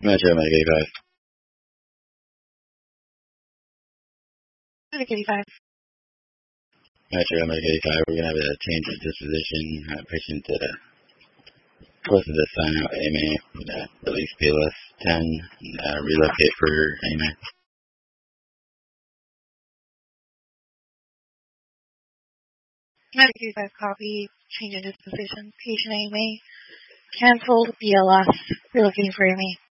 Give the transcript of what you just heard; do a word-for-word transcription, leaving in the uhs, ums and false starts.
Metro Medic eighty-five. Medic eighty-five. Metro Medic eighty-five. We're going to have a change of disposition. Uh, patient uh, requested to sign out A M A with uh, release P L S ten and uh, relocate for A M A. Medic eighty-five copy. Change in disposition. Patient A M A. Cancelled B L S. Relocating for A M A.